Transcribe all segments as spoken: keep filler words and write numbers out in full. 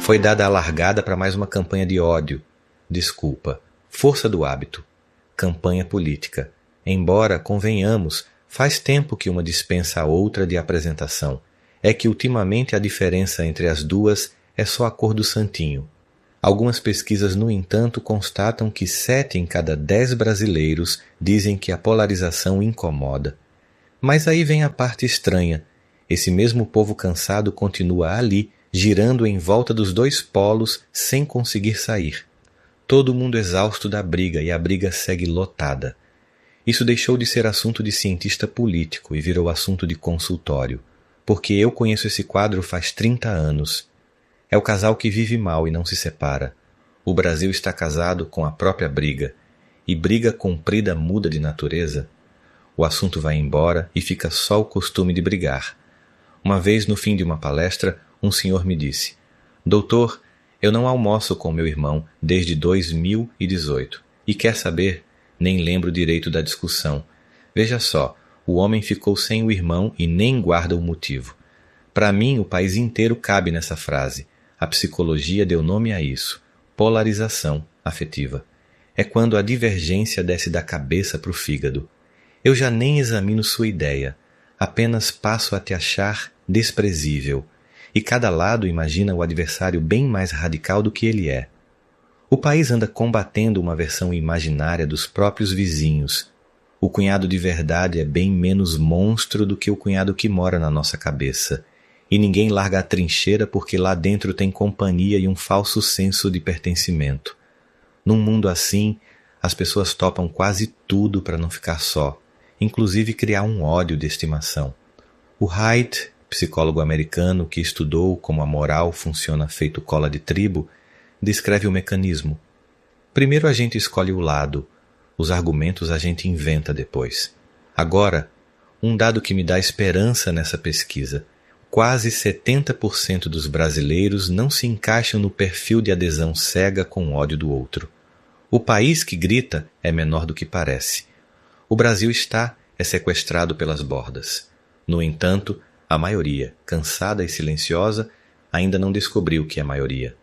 Foi dada a largada para mais uma campanha de ódio. Desculpa. Força do hábito. Campanha política. Embora, convenhamos, faz tempo que uma dispensa a outra de apresentação. É que ultimamente a diferença entre as duas é só a cor do santinho. Algumas pesquisas, no entanto, constatam que sete em cada dez brasileiros dizem que a polarização incomoda. Mas aí vem a parte estranha. Esse mesmo povo cansado continua ali, girando em volta dos dois polos sem conseguir sair. Todo mundo exausto da briga e a briga segue lotada. Isso deixou de ser assunto de cientista político e virou assunto de consultório, porque eu conheço esse quadro faz trinta anos. É o casal que vive mal e não se separa. O Brasil está casado com a própria briga, e briga comprida muda de natureza. O assunto vai embora e fica só o costume de brigar. Uma vez, no fim de uma palestra, um senhor me disse: Doutor, eu não almoço com meu irmão desde dois mil e dezoito. E quer saber? Nem lembro direito da discussão. Veja só, o homem ficou sem o irmão e nem guarda o motivo. Para mim, o país inteiro cabe nessa frase. A psicologia deu nome a isso. Polarização afetiva. É quando a divergência desce da cabeça para o fígado. Eu já nem examino sua ideia. Apenas passo a te achar desprezível. E cada lado imagina o adversário bem mais radical do que ele é. O país anda combatendo uma versão imaginária dos próprios vizinhos. O cunhado de verdade é bem menos monstro do que o cunhado que mora na nossa cabeça. E ninguém larga a trincheira porque lá dentro tem companhia e um falso senso de pertencimento. Num mundo assim, as pessoas topam quase tudo para não ficar só, inclusive criar um ódio de estimação. O Haidt, psicólogo americano que estudou como a moral funciona feito cola de tribo, descreve o mecanismo. Primeiro a gente escolhe o lado, os argumentos a gente inventa depois. Agora, um dado que me dá esperança nessa pesquisa: quase setenta por cento dos brasileiros não se encaixam no perfil de adesão cega com ódio do outro. O país que grita é menor do que parece. O Brasil está é sequestrado pelas bordas. No entanto, a maioria, cansada e silenciosa, ainda não descobriu que é maioria.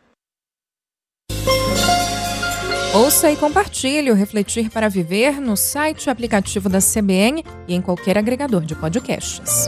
Ouça e compartilhe o Refletir para Viver no site e aplicativo da C B N e em qualquer agregador de podcasts.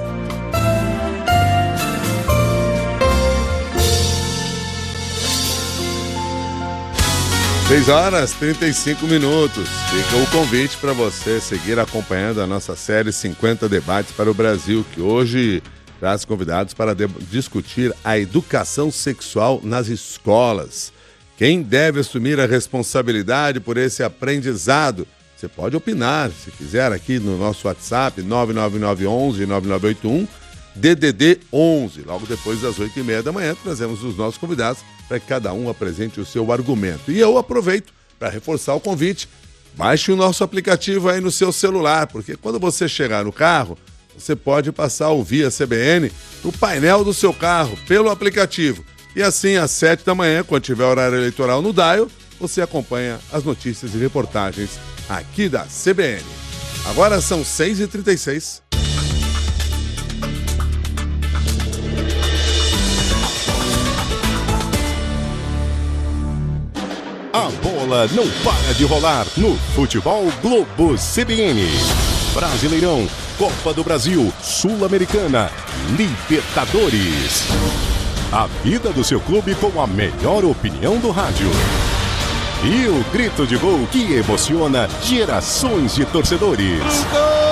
seis horas e trinta e cinco minutos. Fica o convite para você seguir acompanhando a nossa série cinquenta Debates para o Brasil, que hoje traz convidados para de- discutir a educação sexual nas escolas. Quem deve assumir a responsabilidade por esse aprendizado? Você pode opinar, se quiser, aqui no nosso WhatsApp, nove nove nove um um nove nove oito um, D D D onze. Logo depois das oito e meia da manhã, trazemos os nossos convidados para que cada um apresente o seu argumento. E eu aproveito para reforçar o convite. Baixe o nosso aplicativo aí no seu celular, porque quando você chegar no carro, você pode passar a ouvir a C B N no painel do seu carro, pelo aplicativo. E assim, às sete da manhã, quando tiver horário eleitoral no Dial, você acompanha as notícias e reportagens aqui da C B N. Agora são seis e trinta e seis. A bola não para de rolar no Futebol Globo C B N. Brasileirão, Copa do Brasil, Sul-Americana, Libertadores. A vida do seu clube com a melhor opinião do rádio. E o grito de gol que emociona gerações de torcedores.